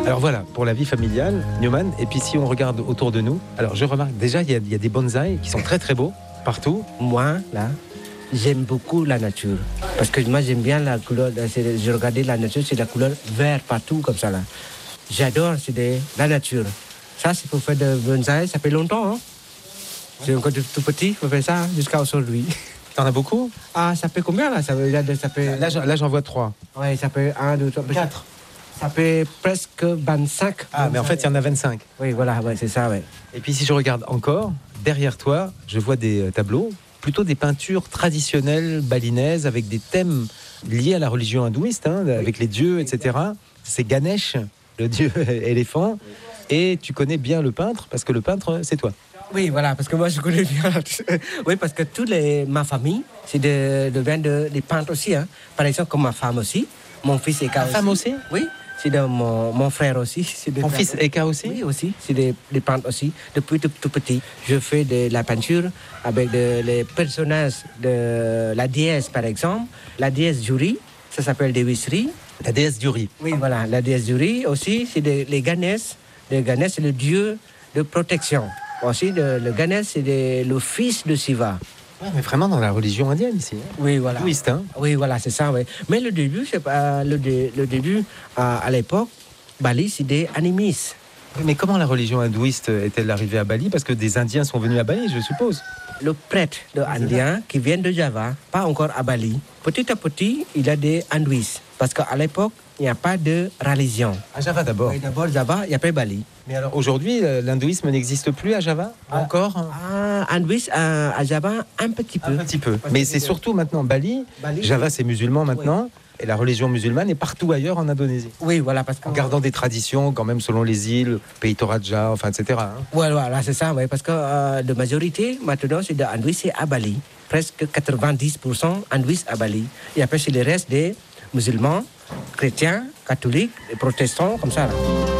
Alors voilà, pour la vie familiale, Newman. Et puis si on regarde autour de nous, alors je remarque déjà, il y a des bonsaïs qui sont très très beaux, partout. Moi, là, j'aime beaucoup la nature. Parce que moi, j'aime bien la couleur. Je regardais la nature, c'est la couleur vert partout, comme ça, là. J'adore, la nature. Ça, c'est pour faire de bonsaï, ça fait longtemps, hein. C'est encore tout petit, faut faire ça jusqu'à aujourd'hui. T'en as beaucoup? Ah, ça fait combien, là? Ça fait... Là, j'en vois 3. Oui, ça fait 1, 2, 3, 4. Ça fait presque 25. Ah, mais en fait, il y en a 25. Oui, voilà, ouais, c'est ça, ouais. Et puis si je regarde encore, derrière toi, je vois des tableaux, plutôt des peintures traditionnelles balinaises avec des thèmes liés à la religion hindouiste, hein, avec les dieux, etc. C'est Ganesh, le dieu éléphant. Et tu connais bien le peintre, parce que le peintre, c'est toi. Oui, voilà, parce que moi, je connais bien. Oui, parce que ma famille, c'est des peintres aussi. Hein. Par exemple, comme ma femme aussi. Mon fils est Ta femme aussi? Oui, c'est de mon frère aussi. Ton fils Eka aussi? Oui, aussi. C'est des peintres aussi. Depuis tout petit, je fais de la peinture avec les personnages de la déesse, par exemple. La déesse du riz, ça s'appelle Devisri. La déesse du riz. Oui, voilà. La déesse du riz aussi, c'est les Ganesh. Le Ganesh, c'est le dieu de protection. Aussi, le Ganesh, c'est le fils de Shiva. Ouais, mais vraiment dans la religion indienne ici. Oui, voilà. Hindouiste, hein? Oui, voilà, c'est ça, oui. Mais le début, c'est pas le début à l'époque, Bali, c'est des animistes. Mais comment la religion hindouiste est-elle arrivée à Bali? Parce que des Indiens sont venus à Bali, je suppose. Le prêtre indien qui vient de Java, pas encore à Bali, petit à petit, il y a des hindouistes. Parce qu'à l'époque, il n'y a pas de religion. À Java d'abord. Oui, d'abord Java, il n'y a pas Bali. Mais alors aujourd'hui, l'hindouisme n'existe plus à Java? Encore? Hindouiste à Java, un petit peu. Un petit peu. Mais c'est surtout maintenant Bali. Java, c'est musulman maintenant. Oui. Et la religion musulmane est partout ailleurs en Indonésie. Oui, voilà. Parce en gardant des traditions, quand même, selon les îles, pays Toraja, enfin, etc. Hein. Ouais, voilà, c'est ça, oui. Parce que la majorité, maintenant, c'est de hindouistes à Bali. Presque 90% hindouistes à Bali. Et après, c'est le reste des musulmans, chrétiens, catholiques, et protestants, comme ça, là.